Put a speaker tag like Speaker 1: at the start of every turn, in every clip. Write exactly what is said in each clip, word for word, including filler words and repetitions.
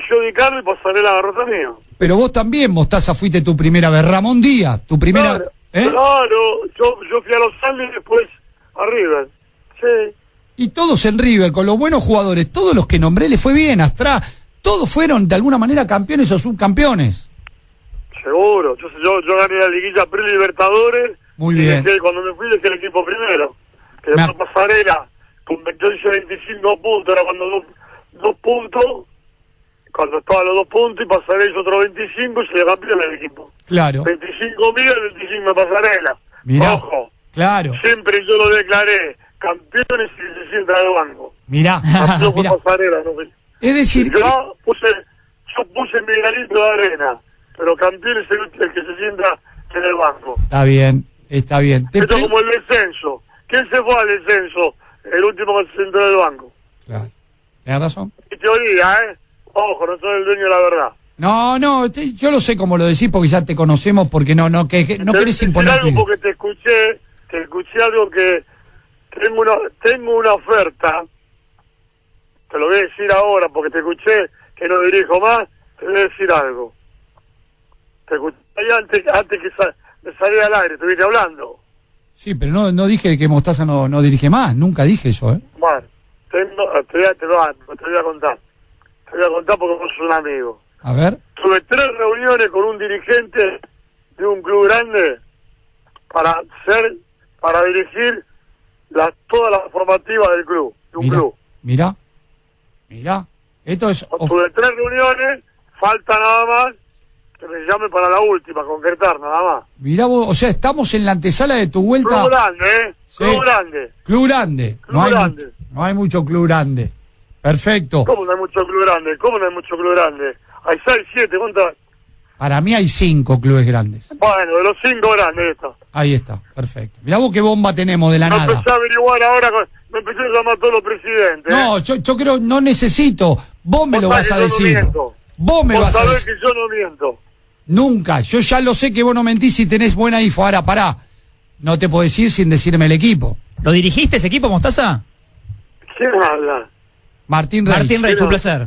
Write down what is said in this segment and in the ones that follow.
Speaker 1: yo Di Carlo y Pasarela agarró también.
Speaker 2: Pero vos también, Mostaza, fuiste tu primera vez. Ramón Díaz, tu primera...
Speaker 1: Claro,
Speaker 2: ¿eh?
Speaker 1: claro. Yo, yo fui a Los Andes y después a River. Sí.
Speaker 2: Y todos en River, con los buenos jugadores, todos los que nombré les fue bien, Astra, todos fueron de alguna manera campeones o subcampeones.
Speaker 1: Seguro. Yo, yo, yo gané la liguilla pre-Libertadores.
Speaker 2: Muy
Speaker 1: y
Speaker 2: bien.
Speaker 1: Dejé, cuando me fui dejé el equipo primero. Que
Speaker 2: Me
Speaker 1: después Pasarela, con veintiocho veinticinco puntos, era cuando dos, dos puntos, cuando estaba los dos puntos, y Pasarela hizo otros veinticinco y se le campeón el equipo.
Speaker 2: Claro.
Speaker 1: veinticinco mío y veinticinco de Pasarela.
Speaker 2: Mirá.
Speaker 1: Ojo.
Speaker 2: Claro.
Speaker 1: Siempre yo lo declaré campeones y se sienta de banco.
Speaker 2: Mirá.
Speaker 1: Campeón fue
Speaker 2: Mirá.
Speaker 1: Pasarela, no fue.
Speaker 2: Es decir,
Speaker 1: Yo puse, yo puse mi granito de arena, pero campeón es el, el que se sienta en el banco.
Speaker 2: está bien, está bien. Te
Speaker 1: Esto es
Speaker 2: pre-
Speaker 1: como el descenso. ¿Quién se fue al descenso? El último que se sentó en el banco.
Speaker 2: Claro. Tenés razón.
Speaker 1: Y teoría, ¿eh? Ojo, no soy el dueño de la verdad.
Speaker 2: No, no, te- yo lo sé como lo decís porque ya te conocemos, porque no, no, que, que no
Speaker 1: Te
Speaker 2: querés
Speaker 1: voy a
Speaker 2: imponer.
Speaker 1: decir
Speaker 2: tu-
Speaker 1: algo porque te escuché, te escuché algo que tengo una, tengo una oferta, te lo voy a decir ahora porque te escuché que no dirijo más, te voy a decir algo. Te escuché ahí antes, antes que sa de salir al aire, estuviste hablando.
Speaker 2: Sí, pero no, no dije que Mostaza no, no dirige más, nunca dije eso, ¿eh?
Speaker 1: Bueno, tengo, te, voy a, te, voy a, te voy a contar. Te voy a contar porque vos sos un amigo.
Speaker 2: A ver.
Speaker 1: Tuve tres reuniones con un dirigente de un club grande para ser, para dirigir la, toda la formativa del club, de un
Speaker 2: Mirá,
Speaker 1: club.
Speaker 2: mirá, mirá. Esto es... of-
Speaker 1: Tuve tres reuniones, falta nada más que me llame para la última, concretar nada más.
Speaker 2: Mirá vos, o sea, estamos en la antesala de tu vuelta...
Speaker 1: Club grande, ¿eh?
Speaker 2: Sí.
Speaker 1: Club grande.
Speaker 2: Club grande.
Speaker 1: Club
Speaker 2: no, hay
Speaker 1: grande.
Speaker 2: Mucho, no hay mucho club grande. Perfecto.
Speaker 1: ¿Cómo no hay mucho club grande? ¿Cómo no hay mucho club grande? Hay seis, siete, ¿cuántas?
Speaker 2: Para mí hay cinco clubes grandes.
Speaker 1: Bueno, de los cinco grandes esto.
Speaker 2: Ahí está, perfecto. Mirá vos qué bomba tenemos de la
Speaker 1: Me
Speaker 2: nada.
Speaker 1: empecé a averiguar ahora, con- me empecé a llamar a todos los presidentes. ¿eh?
Speaker 2: No, yo, yo creo, no necesito. Vos me
Speaker 1: Vos
Speaker 2: lo
Speaker 1: sabés
Speaker 2: vas a
Speaker 1: que yo no
Speaker 2: decir.
Speaker 1: miento.
Speaker 2: Vos me lo
Speaker 1: Vos
Speaker 2: vas a
Speaker 1: sabés
Speaker 2: decir.
Speaker 1: que yo no miento.
Speaker 2: Nunca. Yo ya lo sé que vos no mentís si tenés buena info. Ahora, pará. No te puedo decir sin decirme el equipo.
Speaker 3: ¿Lo dirigiste ese equipo, Mostaza?
Speaker 1: ¿Quién habla?
Speaker 2: Martín Reich.
Speaker 3: Martín Reich,
Speaker 1: Sí,
Speaker 3: un
Speaker 1: no.
Speaker 3: placer.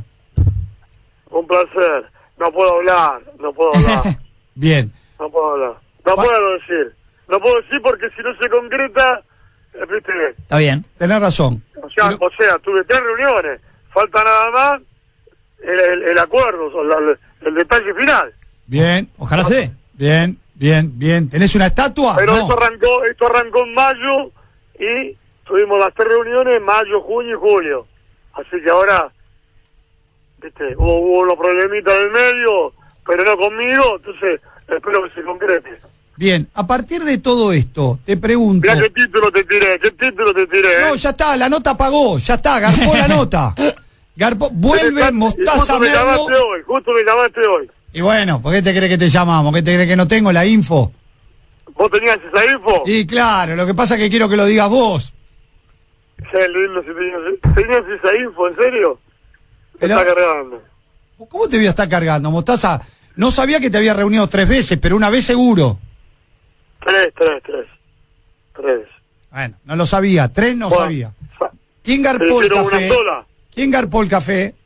Speaker 1: Un placer. No puedo hablar, no puedo hablar,
Speaker 2: Bien.
Speaker 1: no puedo hablar. No
Speaker 2: Va-
Speaker 1: puedo decir. No puedo decir porque si no se concreta, eh, viste,
Speaker 3: Está bien.
Speaker 2: Tenés razón.
Speaker 1: o sea,
Speaker 2: Pero-
Speaker 1: o sea, tuve tres reuniones. Falta nada más el, el, el acuerdo, o la- el, el detalle final.
Speaker 2: Bien.
Speaker 3: Ojalá se dé.
Speaker 2: Bien, bien, bien. ¿Tenés una estatua?
Speaker 1: Pero
Speaker 2: No.
Speaker 1: esto arrancó, esto arrancó en mayo y tuvimos las tres reuniones en mayo, junio y julio. Así que ahora, viste, hubo, hubo unos problemitas en el medio, pero no conmigo, entonces espero que se concrete.
Speaker 2: Bien. A partir de todo esto, te pregunto.
Speaker 1: Mirá qué título te tiré, qué título te tiré,
Speaker 2: No,
Speaker 1: ¿eh?
Speaker 2: ya está, la nota pagó. Ya está, garpó la nota. Garpó. Vuelve
Speaker 1: Y
Speaker 2: Mostaza
Speaker 1: justo me
Speaker 2: Merlo.
Speaker 1: llamaste hoy, justo me llamaste hoí.
Speaker 2: Y bueno, ¿por qué te crees que te llamamos? ¿Qué te crees que no tengo la info?
Speaker 1: ¿Vos tenías esa info?
Speaker 2: Y claro, lo que pasa es que quiero que lo digas vos.
Speaker 1: Qué lindo si tenías, ¿tenías esa info, ¿en serio? Me
Speaker 2: Pero-
Speaker 1: está cargando.
Speaker 2: ¿Cómo te voy a estar cargando, Mostaza? No sabía que te había reunido tres veces, pero una vez seguro.
Speaker 1: Tres, tres, tres. Tres.
Speaker 2: Bueno, no lo sabía. Tres no
Speaker 1: Bueno,
Speaker 2: sabía.
Speaker 1: sa-
Speaker 2: ¿Quién
Speaker 1: ¿Te
Speaker 2: garpó el
Speaker 1: hicieron
Speaker 2: café?
Speaker 1: una sola?
Speaker 2: ¿Quién garpó el café?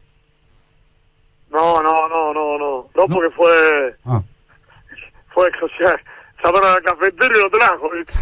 Speaker 1: No, no, no, no, no. No, porque fue...
Speaker 2: Ah.
Speaker 1: Fue, o sea, llamaron al cafetero y lo trajo, ¿viste?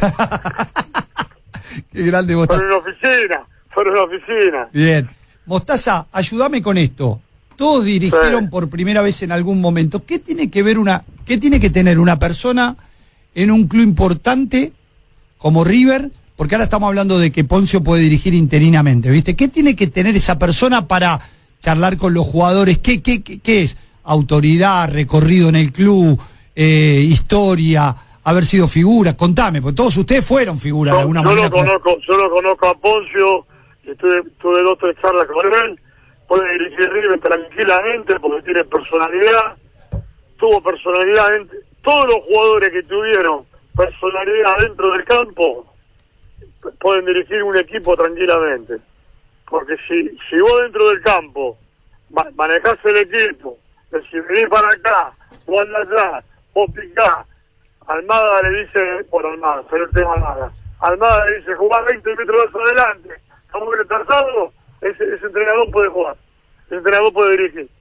Speaker 2: Qué grande
Speaker 1: Fue
Speaker 2: Mostaza.
Speaker 1: en una oficina, fue en una oficina.
Speaker 2: Bien. Mostaza, ayúdame con esto. Todos dirigieron
Speaker 1: Sí.
Speaker 2: por primera vez en algún momento. ¿Qué tiene que ver una, qué tiene que tener una persona en un club importante como River? Porque ahora estamos hablando de que Poncio puede dirigir interinamente, ¿viste? ¿Qué tiene que tener esa persona para charlar con los jugadores? ¿Qué, qué, qué, qué es? Autoridad, recorrido en el club, eh, historia, haber sido figura. Contame, porque todos ustedes fueron figuras de
Speaker 1: Yo,
Speaker 2: alguna
Speaker 1: yo
Speaker 2: manera.
Speaker 1: lo conozco, yo lo conozco a Poncio, y tuve, tuve dos tres charlas con él, puede dirigir River tranquilamente porque tiene personalidad, tuvo personalidad, en- todos los jugadores que tuvieron personalidad dentro del campo p- pueden dirigir un equipo tranquilamente, porque si, si vos dentro del campo ma- manejás el equipo, si venís para acá, vos andás allá, vos picás, Almada le dice, por Almada, pero el tema Almada, Almada le dice, jugá veinte metros más adelante, estamos retrasados, ese, ese entrenador puede jugar, ese entrenador puede dirigir.